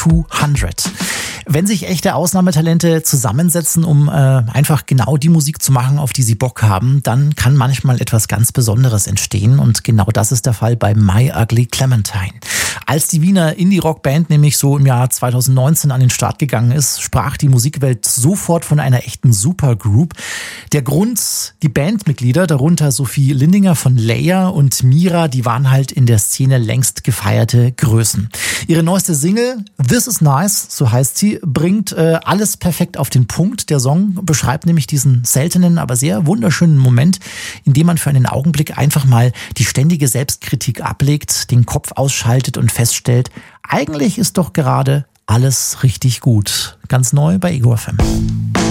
200. Wenn sich echte Ausnahmetalente zusammensetzen, um einfach genau die Musik zu machen, auf die sie Bock haben, dann kann manchmal etwas ganz Besonderes entstehen. Und genau das ist der Fall bei My Ugly Clementine. Als die Wiener Indie-Rock-Band nämlich so im Jahr 2019 an den Start gegangen ist, sprach die Musikwelt sofort von einer echten Supergroup. Der Grund, die Bandmitglieder, darunter Sophie Lindinger von Layer und Mira, die waren halt in der Szene längst gefeierte Größen. Ihre neueste Single, This Is Nice, so heißt sie, bringt alles perfekt auf den Punkt. Der Song beschreibt nämlich diesen seltenen, aber sehr wunderschönen Moment, in dem man für einen Augenblick einfach mal die ständige Selbstkritik ablegt, den Kopf ausschaltet und feststellt, eigentlich ist doch gerade alles richtig gut. Ganz neu bei Ego FM.